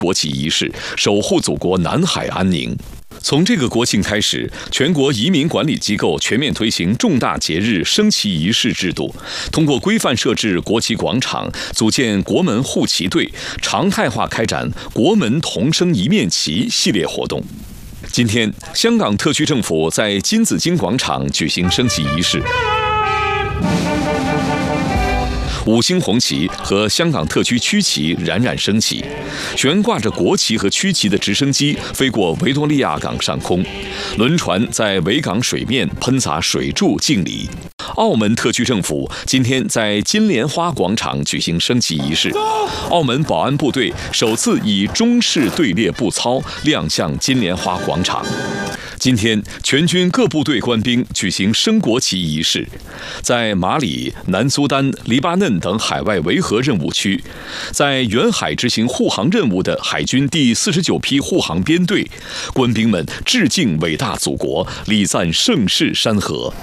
国旗仪式，守护祖国南海安宁。从这个国庆开始，全国移民管理机构全面推行重大节日升旗仪式制度，通过规范设置国旗广场，组建国门护旗队，常态化开展国门同升一面旗系列活动。今天，香港特区政府在金紫荆广场举行升旗仪式。5星红旗和香港特区区旗冉冉升起，悬挂着国旗和区旗的直升机飞过维多利亚港上空，轮船在维港水面喷洒水柱敬礼。澳门特区政府今天在金莲花广场举行升旗仪式，澳门保安部队首次以中式队列步操亮相金莲花广场。今天，全军各部队官兵举行升国旗仪式，在马里、南苏丹、黎巴嫩等海外维和任务区，在远海执行护航任务的海军第49批护航编队，官兵们致敬伟大祖国，礼赞盛世山河。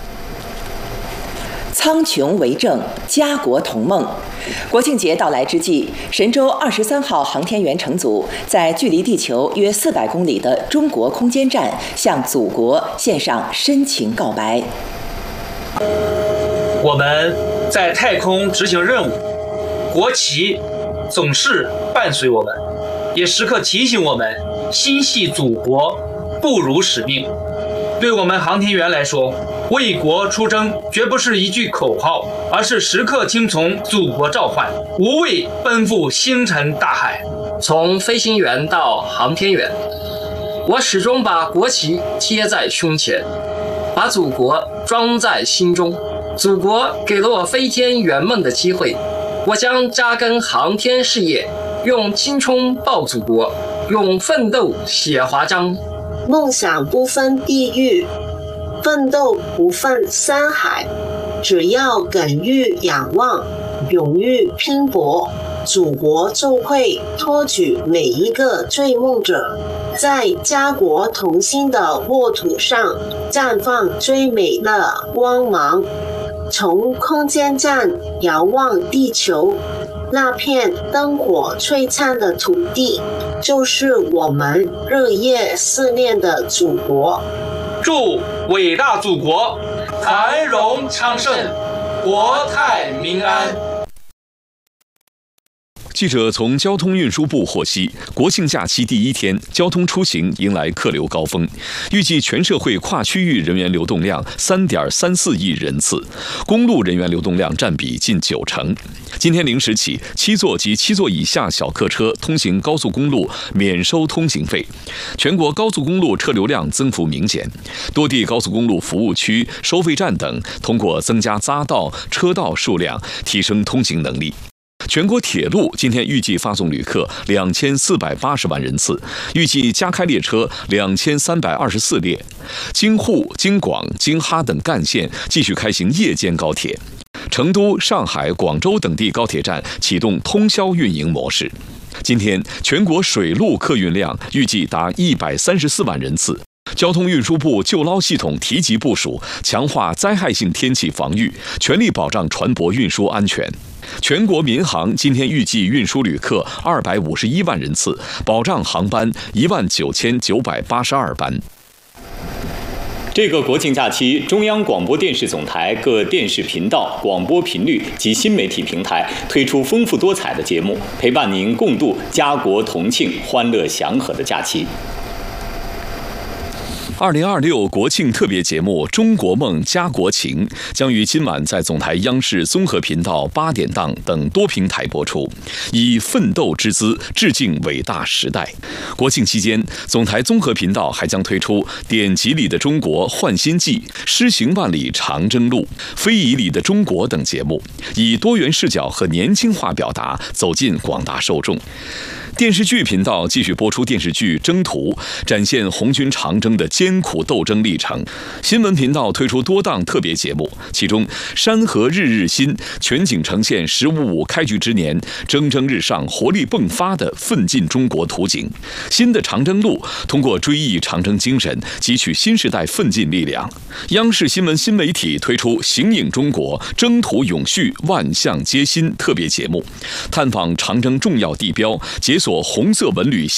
苍穹为证，家国同梦。国庆节到来之际，神舟23号航天员乘组在距离地球约400公里的中国空间站向祖国献上深情告白。 我们在太空执行任务，国旗总是伴随我们，也时刻提醒我们心系祖国，不辱使命。对我们航天员来说，为国出征绝不是一句口号，而是时刻听从祖国召唤，无畏奔赴星辰大海。 从飞行员到航天员，我始终把国旗贴在胸前，把祖国装在心中。祖国给了我飞天圆梦的机会，我将扎根航天事业，用青春报祖国，用奋斗写华章。 梦想不分地域，奋斗不分山海，只要敢于仰望，勇于拼搏，祖国就会托举每一个追梦者，在家国同心的沃土上绽放最美的光芒。从空间站遥望地球，那片灯火璀璨的土地，就是我们日夜思念的祖国。 祝伟大祖国繁荣昌盛，国泰民安。 记者从交通运输部获悉，国庆假期第1天，交通出行迎来客流高峰，预计全社会跨区域人员流动量3.34亿人次，公路人员流动量占比近90%。今天0时起，7座及7座以下小客车通行高速公路免收通行费。全国高速公路车流量增幅明显，多地高速公路服务区、收费站等通过增加匝道、车道数量，提升通行能力。全国铁路今天预计发送旅客2480万人次，预计加开列车2324列。京沪、京广、京哈等干线继续开行夜间高铁。成都、上海、广州等地高铁站启动通宵运营模式。今天，全国水陆客运量预计达134万人次。交通运输部救捞系统提级部署，强化灾害性天气防御，全力保障船舶运输安全。全国民航今天预计运输旅客251万人次，保障航班19982班。 这个国庆假期，中央广播电视总台各电视频道、广播频率及新媒体平台推出丰富多彩的节目，陪伴您共度家国同庆、欢乐祥和的假期。 2026国庆特别节目《中国梦家国情》将于今晚在总台央视综合频道8点档等多平台播出，以奋斗之姿致敬伟大时代。国庆期间，总台综合频道还将推出《典籍里的中国焕新记》、《诗行万里长征路》、《非遗里的中国》等节目，以多元视角和年轻化表达走进广大受众。电视剧频道继续播出电视剧《征途》，展现红军长征的艰苦斗争历程。新闻频道推出多档特别节目，其中《山河日日新》全景呈现“15·5”开局之年蒸蒸日上、活力迸发的奋进中国图景。新的长征路通过追忆长征精神，汲取新时代奋进力量。央视新闻新媒体推出《形影中国，征途永续，万象皆新》特别节目，探访长征重要地标，解锁所红色文旅